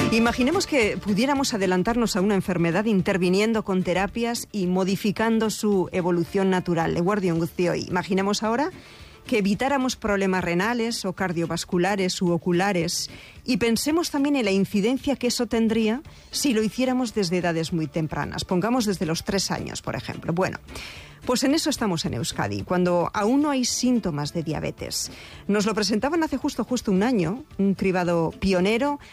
Imaginemos que pudiéramos adelantarnos a una enfermedad interviniendo con terapias y modificando su evolución natural. Eguerdi on guztioi. Imaginemos ahora que evitáramos problemas renales o cardiovasculares u oculares y pensemos también en la incidencia que eso tendría si lo hiciéramos desde edades muy tempranas. Pongamos desde los 3 años, por ejemplo. Bueno, pues en eso estamos en Euskadi, cuando aún no hay síntomas de diabetes. Nos lo presentaban hace justo un año, un cribado pionero